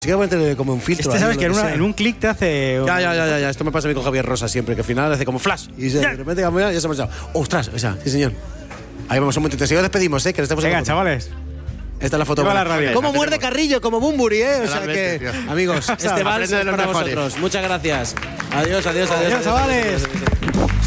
Sí que tener como un filtro. Sabes que en un clic te hace. Ya. Esto me pasa a mí con Javier Rosa siempre, que al final hace como flash. Y de repente ya se ha pasado. ¡Ostras! Esa, sí, señor. Ahí vamos un momentito. Si lo despedimos, que estamos. Venga, chavales. Esta es la foto. Como muerde Carrillo, como Bumburi, O sea que, amigos, este vals es para vosotros. Muchas gracias. Adiós, chavales.